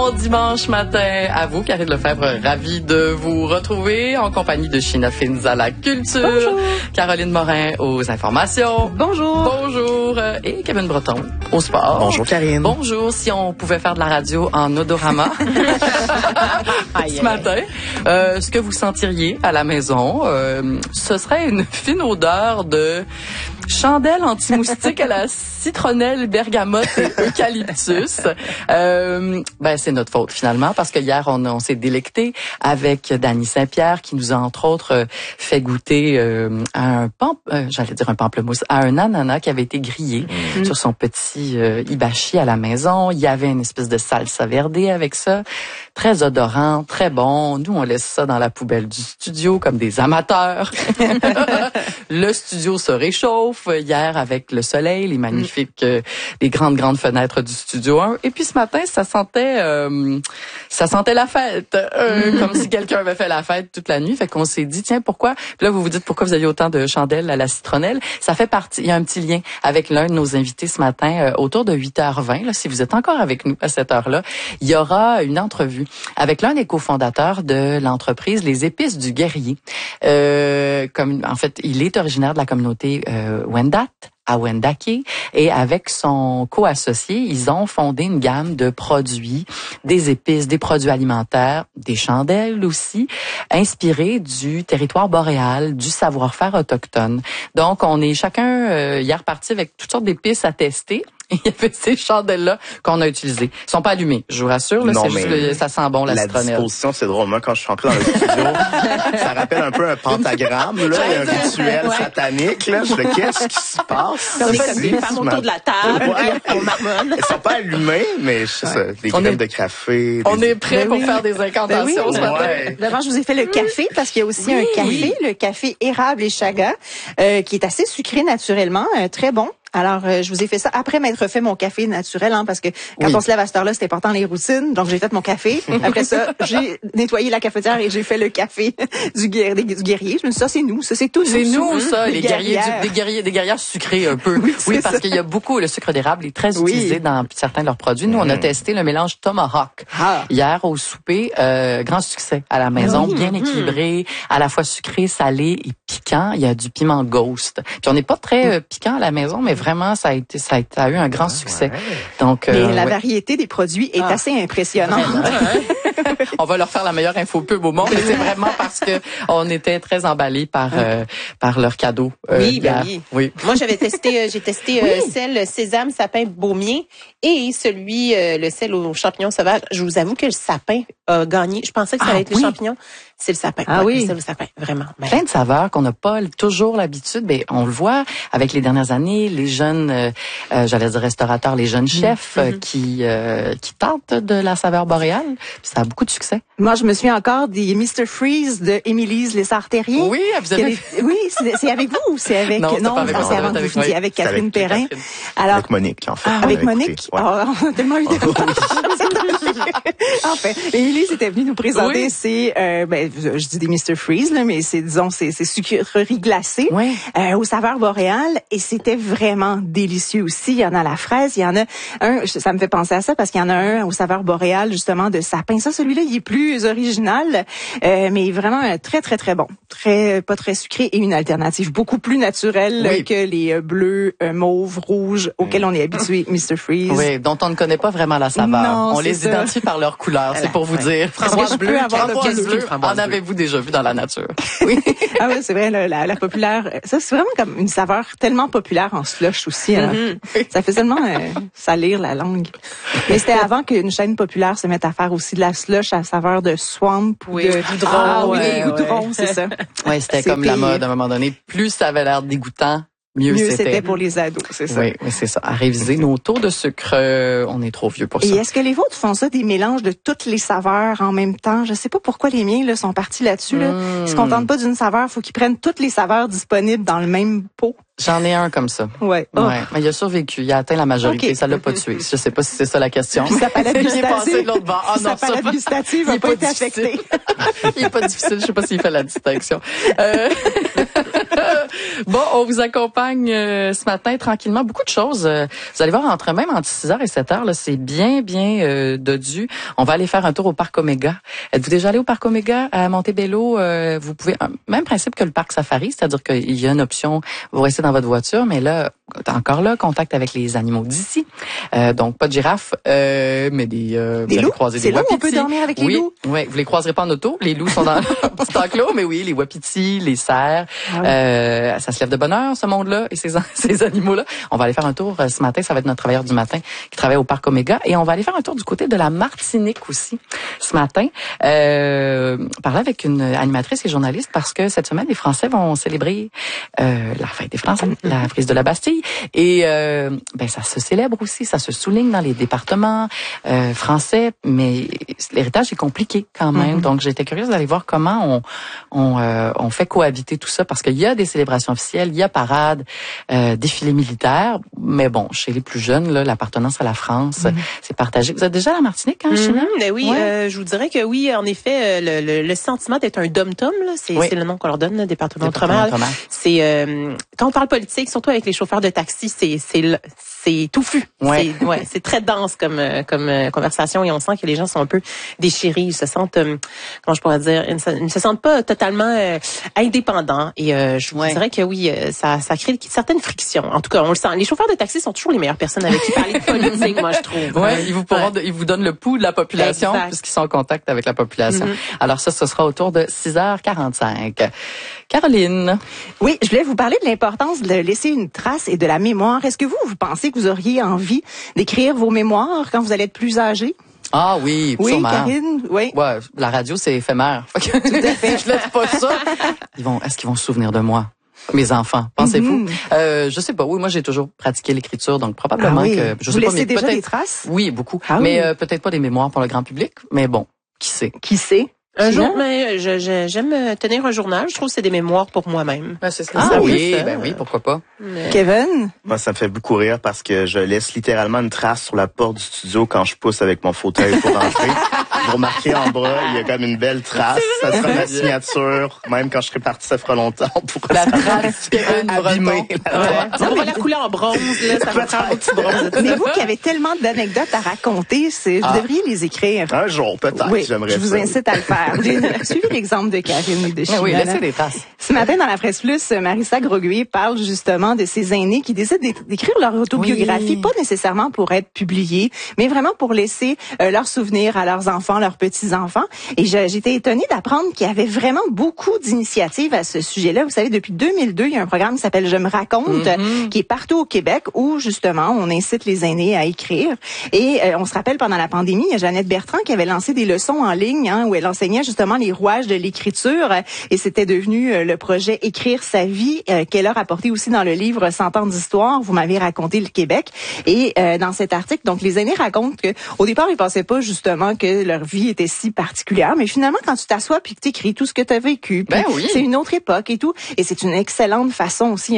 Bon dimanche matin à vous, Karine Lefebvre, ravie de vous retrouver en compagnie de Sheena Fins à la culture, bonjour. Caroline Morin aux informations, bonjour, et Kevin Breton au sport. Bonjour Karine. Bonjour, si on pouvait faire de la radio en odorama ce matin, ce que vous sentiriez à la maison, ce serait une fine odeur de chandelle anti-moustique à la citronnelle, bergamote et eucalyptus. C'est notre faute finalement parce que hier on s'est délecté avec Dany Saint-Pierre qui nous a entre autres fait goûter un pamplemousse, à un ananas qui avait été grillé sur son petit hibachi à la maison. Il y avait une espèce de salsa verde avec ça, très odorant, très bon. Nous on laisse ça dans la poubelle du studio comme des amateurs. Le studio se réchauffe hier avec le soleil, les magnifiques, les grandes fenêtres du studio 1. Et puis ce matin, ça sentait la fête, comme si quelqu'un avait fait la fête toute la nuit. Fait qu'on s'est dit, tiens, pourquoi? Puis là, vous vous dites pourquoi vous aviez autant de chandelles à la citronnelle. Ça fait partie, il y a un petit lien avec l'un de nos invités ce matin, autour de 8h20. Là, si vous êtes encore avec nous à cette heure-là, il y aura une entrevue avec l'un des cofondateurs de l'entreprise Les Épices du Guerrier. En fait, il est originaire de la communauté Wendat à Wendake, et avec son co-associé, ils ont fondé une gamme de produits, des épices, des produits alimentaires, des chandelles aussi, inspirés du territoire boréal, du savoir-faire autochtone. Donc, on est chacun hier parti avec toutes sortes d'épices à tester. Il y avait ces chandelles-là qu'on a utilisées. Ils sont pas allumées, je vous rassure. Là, c'est juste ça sent bon, la citronnelle. La disposition, c'est drôle. Moi, quand je suis entré dans le studio, ça rappelle un peu un pentagramme, là, un rituel satanique. Là. Je me dis, qu'est-ce qui se passe? On est comme des femmes autour de la table, on marmonne. Elles sont pas allumées, mais des graines de café. On est prêts pour faire des incantations ce matin. D'abord, je vous ai fait le café, parce qu'il y a aussi un café, le café érable et chaga, qui est assez sucré naturellement, très bon. Alors, je vous ai fait ça après m'être fait mon café naturel, parce que quand on se lève à cette heure-là, c'est important les routines. Donc, j'ai fait mon café. Après ça, j'ai nettoyé la cafetière et j'ai fait le café du guerrier. Je me suis dit, ça, c'est nous. Ça, c'est tout. C'est nous, ça, les guerriers, des guerrières sucrées un peu. Oui, parce qu'il y a beaucoup, le sucre d'érable est très utilisé dans certains de leurs produits. Nous, on a testé le mélange Tomahawk hier au souper. Grand succès à la maison, bien équilibré, à la fois sucré, salé et piquant. Il y a du piment Ghost. Puis on n'est pas très piquant à la maison, mais vraiment, ça a eu un grand succès. Donc, mais la variété des produits est assez impressionnante. On va leur faire la meilleure info pub au monde, mais c'est vraiment parce que on était très emballés par leur cadeau. Oui. Moi, j'ai testé sel, sésame, sapin, baumier et celui, le sel aux champignons sauvages. Je vous avoue que le sapin a gagné. Je pensais que ça allait être le champignon. C'est le sapin. C'est le sapin, vraiment. Plein de saveurs qu'on n'a pas toujours l'habitude. Mais on le voit avec les dernières années, les jeunes, j'allais dire restaurateurs, les jeunes chefs qui tentent de la saveur boréale. Ça a beaucoup de succès. Moi, je me souviens encore des Mr. Freeze de Émilise Lessard-Terrien. Oui, vous avez... Oui, c'est avec vous ou c'est avec... Non, c'est avant que vous avec Catherine Perrin. Alors, avec Monique, en fait. Avec Monique? On a tellement eu de... Enfin, Émilise était venue nous présenter je dis des Mr. Freeze, là, mais c'est sucreries glacées aux saveurs boréales, et c'était vraiment délicieux aussi. Il y en a à la fraise, il y en a un, ça me fait penser à ça parce qu'il y en a un aux saveurs boréales justement de sapin. Ça, celui-là, il est plus original, mais vraiment très très très bon, pas très sucré, et une alternative beaucoup plus naturelle que les bleus, mauves, rouges auxquels on est habitué, Mr. Freeze. Oui, dont on ne connaît pas vraiment la saveur. Non, on les identifie par leur couleur, c'est pour vous dire. Framboise bleue, framboise bleue. En avez-vous déjà vu dans la nature? Oui. Ah ouais, c'est vrai, la populaire. Ça, c'est vraiment comme une saveur tellement populaire en slush aussi. Ça fait seulement salir la langue. Mais c'était avant qu'une chaîne populaire se mette à faire aussi de la slush à saveur de swamp ou de goudron. De goudron, c'est ça. Oui, c'était comme la mode à un moment donné. Plus ça avait l'air dégoûtant, mieux c'était pour les ados, c'est ça. Oui, c'est ça. À réviser nos taux de sucre, on est trop vieux pour ça. Et est-ce que les vôtres font ça, des mélanges de toutes les saveurs en même temps? Je sais pas pourquoi les miens sont partis là-dessus. Ils se contentent pas d'une saveur, faut qu'ils prennent toutes les saveurs disponibles dans le même pot. J'en ai un comme ça. Ouais. Oh. Ouais. Mais il a survécu. Il a atteint la majorité. Okay. Ça l'a pas tué. Je sais pas si c'est ça la question. Sa palette gustative. De l'autre bord. Ah, non, sa palette gustative n'a pas été affectée. Il est pas difficile. Je sais pas s'il fait la distinction. Bon, on vous accompagne ce matin tranquillement. Beaucoup de choses. Vous allez voir, même entre 6h et 7h, là, c'est bien dodu. On va aller faire un tour au Parc Omega. Êtes-vous déjà allé au Parc Omega à Montebello? Vous pouvez, même principe que le Parc Safari, c'est-à-dire qu'il y a une option, vous restez dans votre voiture, mais là, encore là, contact avec les animaux d'ici. Donc, pas de girafes, mais des loups. Croiser des wapitis. On peut dormir avec les loups? Oui, vous les croiserez pas en auto. Les loups sont dans un petit enclos, mais oui, les wapitis, les cerfs. Ah oui. Ça se lève de bonne heure, ce monde-là, et ces animaux-là. On va aller faire un tour ce matin. Ça va être notre travailleur du matin qui travaille au Parc Omega. Et on va aller faire un tour du côté de la Martinique aussi, ce matin. Parler avec une animatrice et journaliste parce que cette semaine, les Français vont célébrer la fête des Français, la prise de la Bastille. Et ça se célèbre aussi, ça se souligne dans les départements français, mais l'héritage est compliqué quand même. Donc, j'étais curieuse d'aller voir comment on fait cohabiter tout ça, parce qu'il y a des célébrations officielles, il y a parades, défilés militaires, mais bon, chez les plus jeunes, là, l'appartenance à la France, c'est partagé. Vous êtes déjà à la Martinique, hein, China? Mais oui, ouais. Je vous dirais que oui, en effet, le sentiment d'être un dom-tom, là, c'est le nom qu'on leur donne, le département d'outre-mer. C'est quand on parle politique, surtout avec les chauffeurs de taxi, c'est touffu. Ouais. C'est très dense comme conversation, et on sent que les gens sont un peu déchirés, ils se sentent comment je pourrais dire, ils ne se sentent pas totalement indépendants, et je vous dirais que oui, ça crée certaines frictions. En tout cas, on le sent. Les chauffeurs de taxi sont toujours les meilleures personnes avec qui parler de politique, moi je trouve. Ouais, ils vous donnent le pouls de la population, puisqu'ils sont en contact avec la population. Alors ça, ce sera autour de 6h45. Caroline. Oui, je voulais vous parler de l'importance de laisser une trace et de la mémoire. Est-ce que vous pensez que vous auriez envie d'écrire vos mémoires quand vous allez être plus âgé? Ah oui, sûrement. Karine, oui. Ouais, la radio, c'est éphémère. Tout à fait. Je laisse pas ça. Est-ce qu'ils vont se souvenir de moi? Mes enfants, pensez-vous? Je sais pas. Oui, moi j'ai toujours pratiqué l'écriture, donc probablement que je sais pas. Vous laissez déjà des traces? Oui, beaucoup. Mais peut-être pas des mémoires pour le grand public. Mais bon, qui sait? Qui sait? Un jour, mais j'aime tenir un journal. Je trouve que c'est des mémoires pour moi-même. C'est ça. Oui, pourquoi pas. Kevin? Moi, ça me fait beaucoup rire parce que je laisse littéralement une trace sur la porte du studio quand je pousse avec mon fauteuil pour rentrer. Vous remarquez en bas, il y a comme une belle trace. Ça sera ma signature. Même quand je serai parti, ça fera longtemps. La trace Kevin abîmée. On va la couler en bronze, là. Ça va faire un petit bronze. Mais vous qui avez tellement d'anecdotes à raconter, vous devriez les écrire. Un jour, peut-être. Oui, j'aimerais je vous incite à le faire. J'ai suivi l'exemple de Karine et de China. Oui, laissez des traces. Ce matin, dans la Presse Plus, Marissa Groguet parle justement de ces aînés qui décident d'écrire leur autobiographie, pas nécessairement pour être publiés, mais vraiment pour laisser leurs souvenirs à leurs enfants, leurs petits-enfants. Et j'étais étonnée d'apprendre qu'il y avait vraiment beaucoup d'initiatives à ce sujet-là. Vous savez, depuis 2002, il y a un programme qui s'appelle « Je me raconte », qui est partout au Québec, où justement, on incite les aînés à écrire. Et on se rappelle, pendant la pandémie, il y a Jeannette Bertrand qui avait lancé des leçons en ligne, où elle enseignait justement les rouages de l'écriture, et c'était devenu le projet Écrire sa vie, qu'elle a rapporté aussi dans le livre 100 ans d'histoire. Vous m'avez raconté le Québec. Et dans cet article, donc les aînés racontent que au départ, ils pensaient pas justement que leur vie était si particulière, mais finalement, quand tu t'assois puis que tu écris tout ce que tu as vécu, c'est une autre époque et tout, et c'est une excellente façon aussi,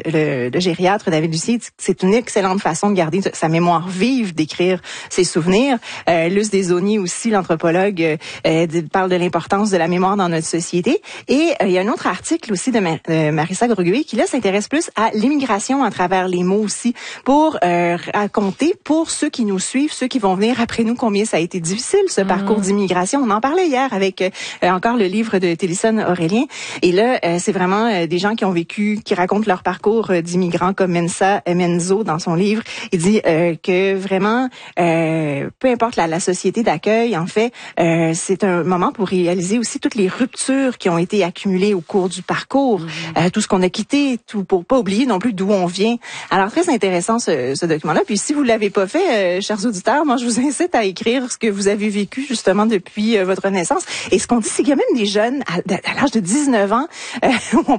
le gériatre David Lucier dit que c'est une excellente façon de garder sa mémoire vive, d'écrire ses souvenirs. Luce Desaulniers aussi, l'anthropologue, parle de l'importance de la mémoire dans notre société. Et il y a un autre article aussi de Marissa Groguet qui là s'intéresse plus à l'immigration à travers les mots aussi, pour raconter pour ceux qui nous suivent, ceux qui vont venir après nous, combien ça a été difficile ce parcours d'immigration. On en parlait hier avec encore le livre de Télésphone Aurélien. Et là, c'est vraiment des gens qui ont vécu, qui racontent leur parcours d'immigrants, comme Mensa Menzo dans son livre. Il dit que vraiment, peu importe la société d'accueil, en fait, c'est un moment pour réaliser aussi toutes les ruptures qui ont été accumulées au cours du parcours, tout ce qu'on a quitté, tout pour pas oublier non plus d'où on vient. Alors très intéressant ce document-là. Puis si vous l'avez pas fait, chers auditeurs, moi je vous incite à écrire ce que vous avez vécu justement depuis votre naissance. Et ce qu'on dit, c'est qu'il y a même des jeunes à l'âge de 19 ans où on